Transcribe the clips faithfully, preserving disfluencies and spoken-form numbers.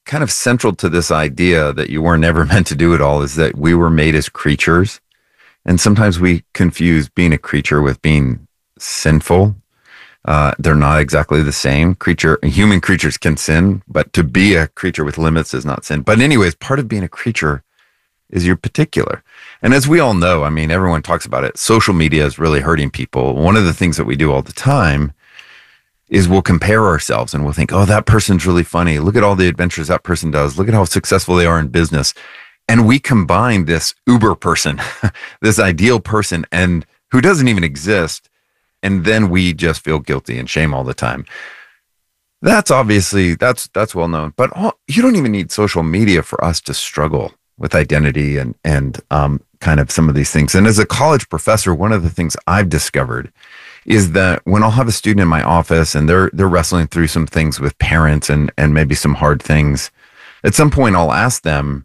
kind of central to this idea that you were never meant to do it all is that we were made as creatures. And sometimes we confuse being a creature with being sinful. Uh, they're not exactly the same. Creature, human creatures can sin, but to be a creature with limits is not sin. But anyways, part of being a creature is you're particular. And as we all know, I mean, everyone talks about it. Social media is really hurting people. One of the things that we do all the time is we'll compare ourselves and we'll think, oh, that person's really funny. Look at all the adventures that person does. Look at how successful they are in business. And we combine this uber person, this ideal person, and who doesn't even exist. And then we just feel guilty and shame all the time. That's obviously, that's that's well known. But all, you don't even need social media for us to struggle with identity and, and um, kind of some of these things. And as a college professor, one of the things I've discovered is that when I'll have a student in my office and they're they're wrestling through some things with parents and and maybe some hard things, at some point I'll ask them,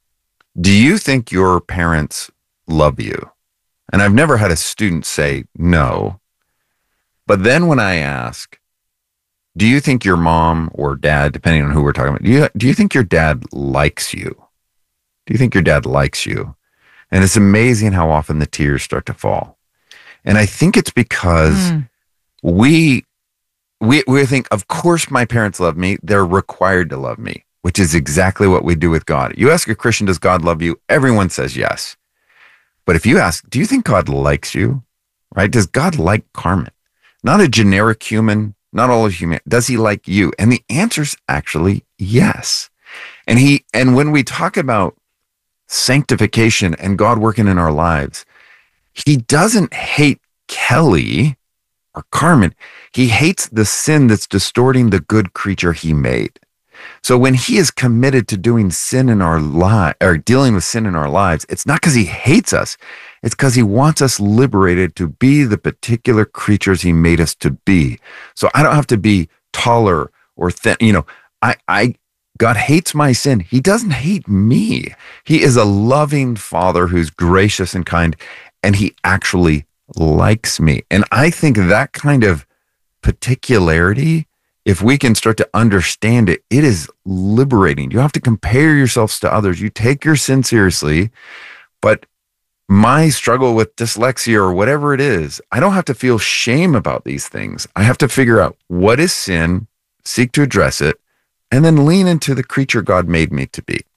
do you think your parents love you? And I've never had a student say no. But then when I ask, do you think your mom or dad, depending on who we're talking about, do you, do you think your dad likes you? Do you think your dad likes you? And it's amazing how often the tears start to fall. And I think it's because mm. we, we we think, of course, my parents love me. They're required to love me, which is exactly what we do with God. You ask a Christian, does God love you? Everyone says yes. But if you ask, do you think God likes you? Right? Does God like Carmen? Not a generic human, not all of human. Does he like you? And the answer is actually yes. And he and when we talk about sanctification and God working in our lives, he doesn't hate Kelly or Carmen. He hates the sin that's distorting the good creature he made. So when he is committed to doing sin in our lives, or dealing with sin in our lives, it's not because he hates us. It's because he wants us liberated to be the particular creatures he made us to be. So I don't have to be taller or thin. You know, I, I, God hates my sin. He doesn't hate me. He is a loving father who's gracious and kind. And he actually likes me. And I think that kind of particularity, if we can start to understand it, it is liberating. You have to compare yourselves to others. You take your sin seriously, but my struggle with dyslexia or whatever it is, I don't have to feel shame about these things. I have to figure out what is sin, seek to address it, and then lean into the creature God made me to be.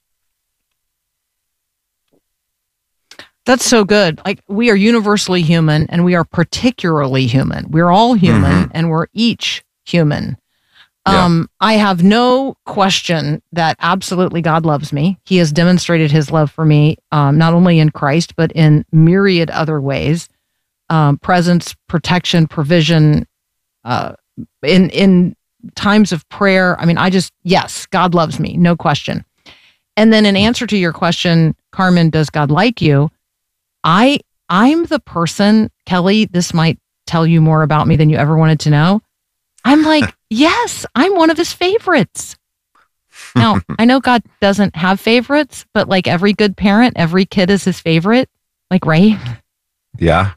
That's so good. Like, we are universally human and we are particularly human. We're all human mm-hmm. and we're each human. Yeah. Um, I have no question that absolutely God loves me. He has demonstrated his love for me, um, not only in Christ, but in myriad other ways. Um, presence, protection, provision, uh, in, in times of prayer. I mean, I just, yes, God loves me, no question. And then in answer to your question, Carmen, does God like you? I, I'm the person, Kelly, this might tell you more about me than you ever wanted to know. I'm like, yes, I'm one of his favorites. Now, I know God doesn't have favorites, but like every good parent, every kid is his favorite, like, right? Yeah.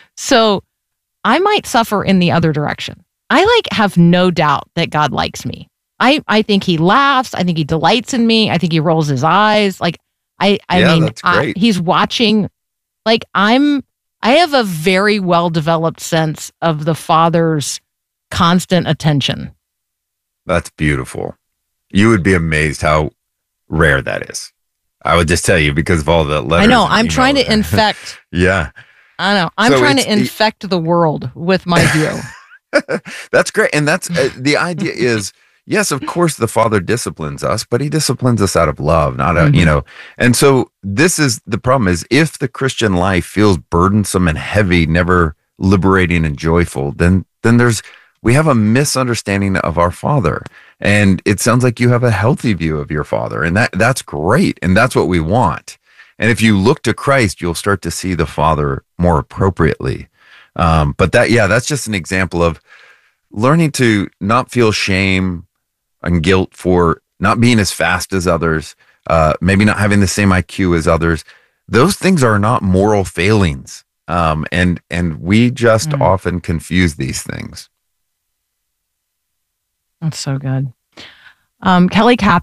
So I might suffer in the other direction. I like have no doubt that God likes me. I, I think he laughs. I think he delights in me. I think he rolls his eyes. Like, I, I yeah, mean, that's great. I, he's watching. Like, I'm, I have a very well-developed sense of the Father's constant attention. That's beautiful. You would be amazed how rare that is. I would just tell you because of all the letters. I know. I'm trying to infect. Yeah. I know. I'm so trying to infect the world with my view. That's great. And that's uh, the idea is, yes, of course, the Father disciplines us, but he disciplines us out of love, not, a, mm-hmm. you know. And so this is the problem is if the Christian life feels burdensome and heavy, never liberating and joyful, then then there's, we have a misunderstanding of our Father. And it sounds like you have a healthy view of your Father. And that that's great. And that's what we want. And if you look to Christ, you'll start to see the Father more appropriately. Um, but that, yeah, that's just an example of learning to not feel shame and guilt for not being as fast as others, uh, maybe not having the same I Q as others. Those things are not moral failings. Um, and, and we just mm. often confuse these things. That's so good. Um, Kelly Cap